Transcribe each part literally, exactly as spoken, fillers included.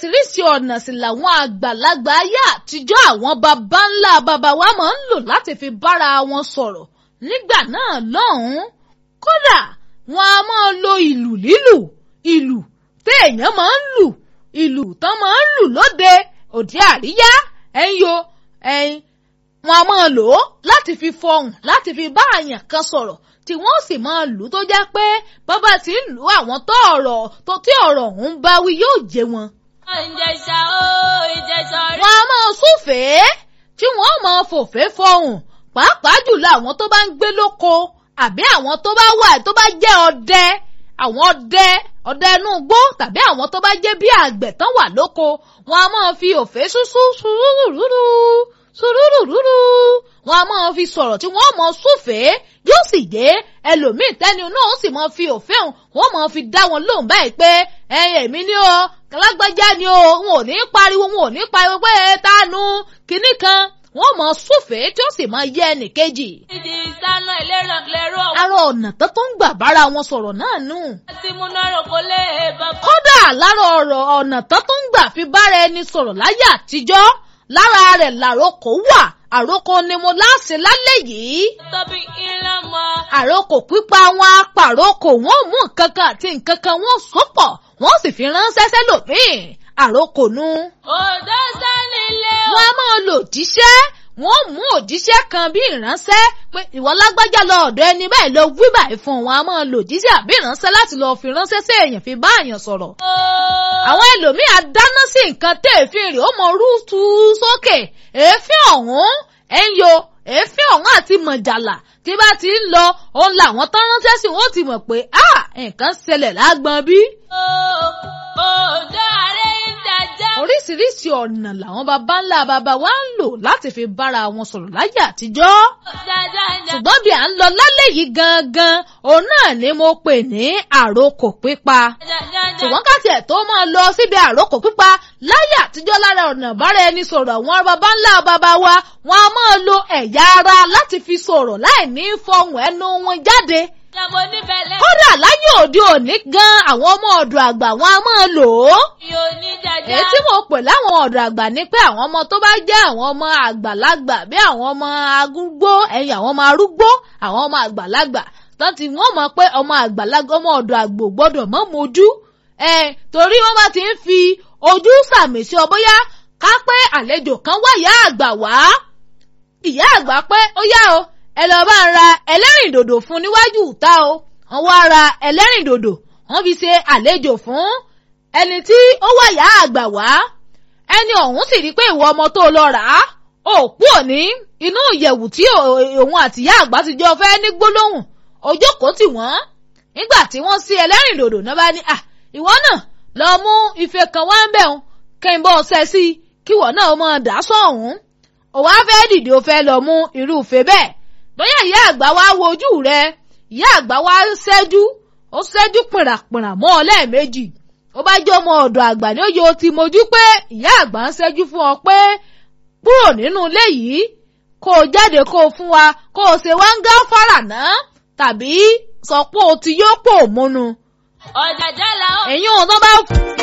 oríṣiríṣi ọ̀nà sì làwọn àgbàlagbà ayé àtijọ́ àwọn baba ńlá baba wa máa ń lò láti fi bára wọn sọ̀rọ̀ nígbà náà lọ́hùn-ún. Kódà wọn a máa lo ìlù lílù, ìlù téèyàn máa ń lù, ìlù tán máa ń lù lóde òde àríyá ẹ̀yin o ẹ̀yin wọn a máa lò ó láti fi fọhùn láti fi bá àyàn kan sọ̀rọ̀ tí wọ́n sì máa lù tó jẹ́ pé bàbá tí ń lù àwọn tó ọ̀rọ̀ tó tí ọ̀rọ̀ ọ̀hún bá wí yóò jẹ wọn. Ìjẹ̀ṣà o Ìjẹ̀ṣà rí. Wọ́n a máa súfèé tí wọ́n máa fòfé fọhùn pàápàá jùlọ àwọn tó bá ń gbé lóko àbí àwọn tó bá wà tó bá jẹ́ ọdẹ àwọn ọdẹ ọdẹ inú igbó tàbí àwọn tó bá jẹ́ bí àgbẹ̀ tán wà lóko wọn a máa fi òfé ṣúṣú ṣúrúrúrú ṣúrúrúrú wọn a máa fi sọ̀rọ̀ tí wọ́n mọ súfèé yóò sì yé ẹlòmíì tẹ́ni náà ó sì máa fi òfé hàn wọ́n máa fi dá wọn lóhùn báyìí pé ẹ̀yin èmi ni o lágbájá ni o wọn ò ní pariwo wọn ò ní pariwo pé tánu kinní kan wọ́n mọ súfèé tí ó sì máa yé ẹnì kejì. Ìdí ìsáná ìlérò lérò. Ara ọ̀nà tó tó ń gbà bára wọn sọ̀rọ̀ náà nù. Àti múnárò kò lè bàbá. Kódà lára ọ̀rọ̀ ọ̀nà tó tó ń gbà fi bára ẹni sọ̀rọ̀ láyé àtijọ́ lára rẹ̀ làrókò wà àrókò ni mo láṣẹ lálẹ́ yìí. Tọ́bí ilé mọ́. Àrókò pípa wọn apàrókò wọn mú nǹkankan àti nǹkankan wọn sọ́pọ̀ wọ́n sì fi ránṣẹ́ sẹ́lòmíì àrókò nu. Òdó sánilé o. Wọ́n á máa lò jíṣẹ́ wọ́n mú òjíṣẹ́ kan bí ìránṣẹ́ pé ìwọ lágbájá lọ ọ̀dọ̀ ẹni báyìí lọ wí báyìí fún wọn a máa lò jíṣẹ́ àbí ìránṣẹ́ láti lọ fi ránṣẹ́ sí èèyàn fi bá èèyàn sọ̀rọ̀. Àwọn ẹlòmíì á dáná sí nǹkan téèfín rẹ̀ ó mọ rútu sókè èéfín ọ̀hún ẹ̀yọ èéfín ọ̀hún àti mọ̀jàlá tí bá ti ń lọ òun làwọn tán ránṣẹ́ sí wọn ó ti mọ̀ pé nǹkan ṣẹlẹ̀ lágbọn bí. Òdó àrẹ ń dájá. Oríṣiríṣi ọ̀nà làwọn baba ńlá baba wa ń lò láti fi bára wọn sọ̀rọ̀ láyé àtijọ́. Ṣùgbọ́n bí à ń lọ lálẹ́ yìí gangan òun náà ni mo pè ní àrókò pípa. Ṣùgbọ́n ká tiẹ̀ tó máa lọ síbi àrókò pípa láyé àtijọ́ lára ọ̀nà bára ẹni sọ̀rọ̀ àwọn baba ńlá baba wa wọn a máa lo ẹ̀yà ara láti fi sọ̀rọ̀ láì ní fọhùn ẹnu wọn jáde. Kódà láyé òde òní gan àwọn ọmọ ọ̀dọ̀ àgbà wọn a máa lò ó. Èyí tí mo pè láwọn ọ̀dọ̀ àgbà ni pé àwọn ọmọ tó bá jẹ́ àwọn ọmọ àgbàlagbà bí àwọn ọmọ arúgbó ẹ̀yìn àwọn ọmọ arúgbó àwọn ọmọ àgbàlagbà tán ti wọ́n mọ̀ pé ọmọ àgbàlagbà ọmọ ọ̀dọ̀ àgbò gbọ́dọ̀ mọ́ mojú. Ẹ torí wọ́n bá ti ń fi ojú sàmì sí ọ bóyá ká pé àlejò kan wá ìyá àgbà wá. Ìyá àgbà pé ó yá o ẹ lọ bá ń ra ẹlẹ́rìndòdò fún níwájú ìta o wọ́n wá ra ẹlẹ́rìndòdò wọ́n fi ṣe àlejò fún ẹni tí ó wá ìyá àgbà wá ẹni ọ̀hún sì rí pé ìwọ ọmọ tó lọ rà á òpó òní inú ìyẹ̀wù tí òun àti ìyá àgbà ti jọ fẹ́ ní gbólóhùn ojókòó tì wọ́n nígbà tí wọ́n sí ẹlẹ́rìndòdò náà bá ní à ìwọ náà lọ mú ife kan wá ń bẹ̀ ń kí n bọ́ ọsẹ sí kíwọ náà ó máa dà sọ́hún òun á fẹ́ dìde ó fẹ́ lọ mú irú ife bẹ́ẹ̀ bóyá ìyá àgbà wá wojú rẹ ìyá àgbà wá ṣẹ́jú ó ṣẹ́jú pìràpìrà mọ́ ọ lẹ́ẹ̀mejì ó bá jẹ́ ọmọ ọ̀dọ̀ àgbà ní òye ó ti mojú pé ìyá àgbà ń ṣẹ́jú fún ọ pé kúrò nínú ilé yìí kó o jáde kó o fún wa kó o ṣe wá ń gá fárà náà tàbí sọ pé o ti yó pò múnu. Ọ̀jàjà la ó. ẹ̀yin ò tán bá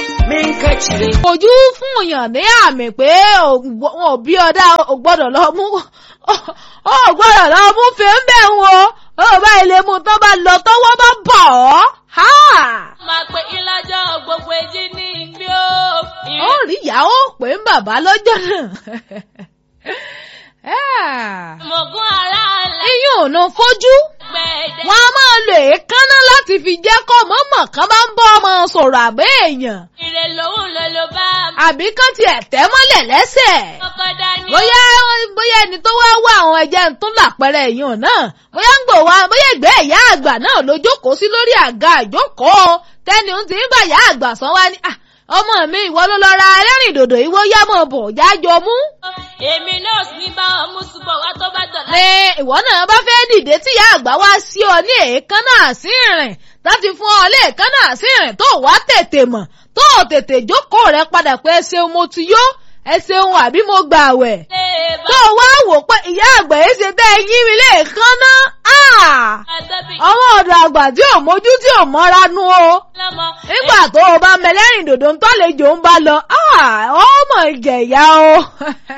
fojú fún èèyàn ní àmì pé wọn ò bí ọdá ò gbọ́dọ̀ lọ mú ó gbọ́dọ̀ lọ mú fèémbẹ̀ ń wo ó bá ilé mu tó bá lọ tọ́wọ́ bá bọ̀ ọ́. Máa pe ìlàjọ gbogbo èjì ní ìgbé o. Ó rí ìyá ó pè ń bàbá lọ́jọ́ náà. Mọ̀gún ara ńlá. Iyún ò ná fojú. Wọ́n á máa lo èékánná láti fi jẹ́ kọ́ mọ́mọ́ kan bá ń bọ́ ọmọ sọ̀rọ̀ àbẹ́ èèyàn. Ìrè lòun ló ló bá. Àbí kán tiẹ̀ tẹ́ mọ́lẹ̀ lẹ́sẹ̀. Ọkọ dání. Bóyá bóyá ẹni tó wá wá àwọn ẹja tó lápẹẹrẹ èèyàn náà. Bóyá ń gbò wá bóyá ìgbẹ́ ìyá àgbà náà ló jókòó sí lórí àga ìjókòó. Tẹ́ni ń ti ń bá ìyá àgbà sán wá ní ọmọ mi ìwọ ló lọ ra ẹlẹ́rìndòdò ìwọ yá mọ̀ bọ̀ jájọ mú. Èmi náà sì ní bá ọmú ṣùgbọ́n wá tó bá dọ̀la. Ní ìwọ náà bá fẹ́ dìde tí ìyá àgbà wá sí ọ ní èékánná àsínrìn láti fún ọ lé èékánná àsínrìn tó wá tètè mọ̀ tó tètè jókòó rẹ padà pé ṣe mo ti yó ẹ ṣeun àbí mo gbà àwẹ̀ tó wá wò pé ìyá àgbà yìí ṣe bẹ́ẹ̀ yí mi lẹ́ẹ̀kan náà ọmọ ọ̀dọ̀ àgbà tí ò mójú tí ò mọ́ra nú o nígbà tó o bá mẹlẹ́rìn dòdò ń tọ́lejò ń bá lọ ọmọ ìjẹ̀yà o.